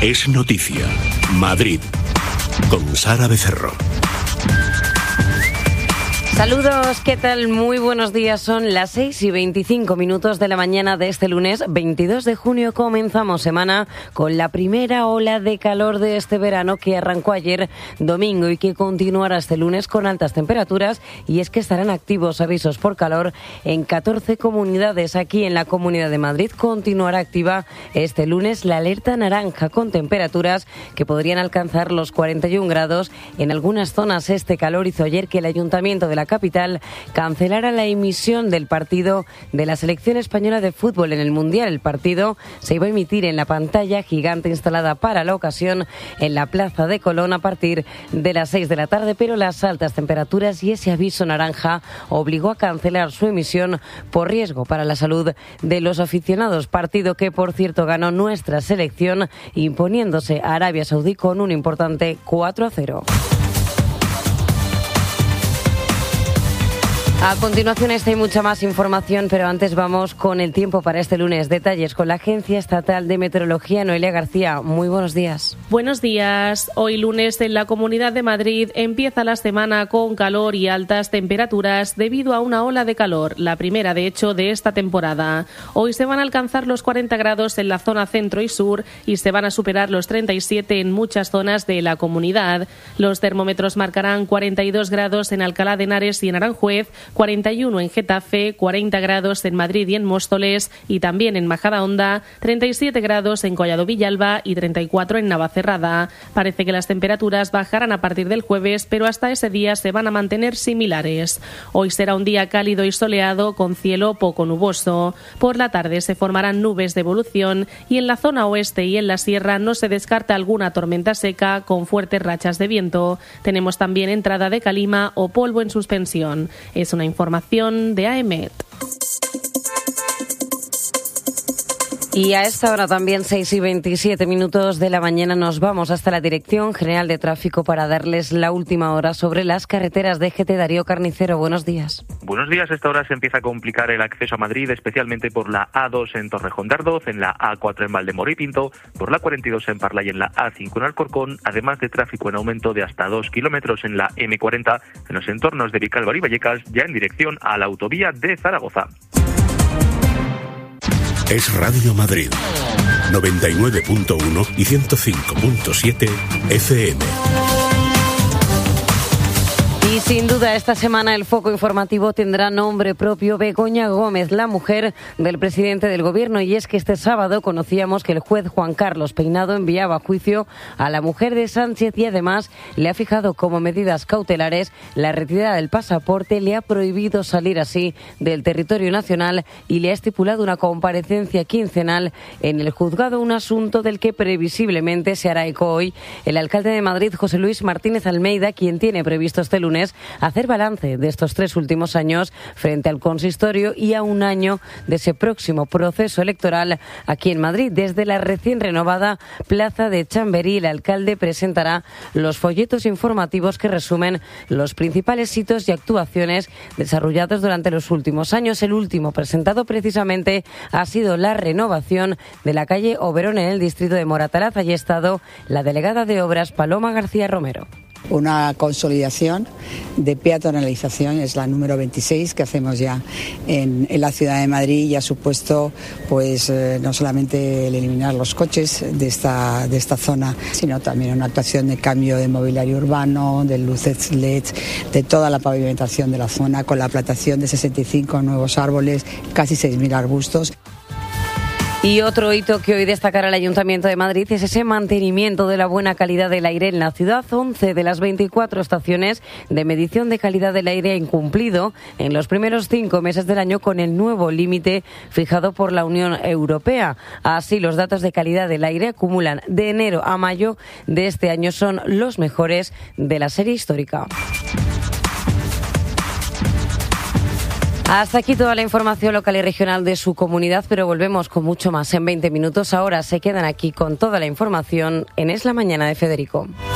Es noticia. Madrid. Con Sara Becerro. Saludos, ¿qué tal? Muy buenos días, son las 6:25 de la mañana de este lunes 22 de junio. Comenzamos semana con la primera ola de calor de este verano que arrancó ayer domingo y que continuará este lunes con altas temperaturas, y es que estarán activos avisos por calor en 14 comunidades. Aquí en la Comunidad de Madrid continuará activa este lunes la alerta naranja con temperaturas que podrían alcanzar los 41 grados en algunas zonas. Este calor hizo ayer que el Ayuntamiento de la capital cancelara la emisión del partido de la selección española de fútbol en el Mundial. El partido se iba a emitir en la pantalla gigante instalada para la ocasión en la Plaza de Colón a partir de las 6 de la tarde, pero las altas temperaturas y ese aviso naranja obligó a cancelar su emisión por riesgo para la salud de los aficionados. Partido que, por cierto, ganó nuestra selección imponiéndose a Arabia Saudí con un importante 4-0. A continuación esta y mucha más información, pero antes vamos con el tiempo para este lunes. Detalles con la Agencia Estatal de Meteorología. Noelia García, muy buenos días. Buenos días. Hoy lunes en la Comunidad de Madrid empieza la semana con calor y altas temperaturas debido a una ola de calor, la primera de hecho de esta temporada. Hoy se van a alcanzar los 40 grados en la zona centro y sur y se van a superar los 37 en muchas zonas de la comunidad. Los termómetros marcarán 42 grados en Alcalá de Henares y en Aranjuez, 41 en Getafe, 40 grados en Madrid y en Móstoles y también en Majadahonda, 37 grados en Collado Villalba y 34 en Navacerrada. Parece que las temperaturas bajarán a partir del jueves, pero hasta ese día se van a mantener similares. Hoy será un día cálido y soleado con cielo poco nuboso. Por la tarde se formarán nubes de evolución y en la zona oeste y en la sierra no se descarta alguna tormenta seca con fuertes rachas de viento. Tenemos también entrada de calima o polvo en suspensión. Es una información de AEMET. Y a esta hora también, 6:27 de la mañana, nos vamos hasta la Dirección General de Tráfico para darles la última hora sobre las carreteras de DGT. Darío Carnicero, buenos días. Buenos días. A esta hora se empieza a complicar el acceso a Madrid, especialmente por la A2 en Torrejón de Ardoz, en la A4 en Valdemoro y Pinto, por la 42 en Parla y en la A5 en Alcorcón, además de tráfico en aumento de hasta 2 kilómetros en la M40 en los entornos de Vicálvaro y Vallecas, ya en dirección a la autovía de Zaragoza. Es Radio Madrid, 99.1 y 105.7 FM. Y sin duda esta semana el foco informativo tendrá nombre propio: Begoña Gómez, la mujer del presidente del Gobierno. Y es que este sábado conocíamos que el juez Juan Carlos Peinado enviaba a juicio a la mujer de Sánchez y además le ha fijado como medidas cautelares la retirada del pasaporte, le ha prohibido salir así del territorio nacional y le ha estipulado una comparecencia quincenal en el juzgado, un asunto del que previsiblemente se hará eco hoy el alcalde de Madrid, José Luis Martínez Almeida, quien tiene previsto este lunes hacer balance de estos 3 últimos años frente al consistorio y a un año de ese próximo proceso electoral aquí en Madrid. Desde la recién renovada Plaza de Chamberí, el alcalde presentará los folletos informativos que resumen los principales hitos y actuaciones desarrollados durante los últimos años. El último presentado precisamente ha sido la renovación de la calle Oberón en el distrito de Moratalaz. Allí ha estado la delegada de Obras, Paloma García Romero. Una consolidación de peatonalización, es la número 26 que hacemos ya en la ciudad de Madrid, y ha supuesto pues no solamente el eliminar los coches de esta zona, sino también una actuación de cambio de mobiliario urbano, de luces LED, de toda la pavimentación de la zona, con la plantación de 65 nuevos árboles, casi 6.000 arbustos. Y otro hito que hoy destacará el Ayuntamiento de Madrid es ese mantenimiento de la buena calidad del aire en la ciudad. 11 de las 24 estaciones de medición de calidad del aire han incumplido en los primeros 5 meses del año con el nuevo límite fijado por la Unión Europea. Así, los datos de calidad del aire acumulan de enero a mayo de este año, son los mejores de la serie histórica. Hasta aquí toda la información local y regional de su comunidad, pero volvemos con mucho más en 20 minutos. Ahora se quedan aquí con toda la información en Es la Mañana de Federico.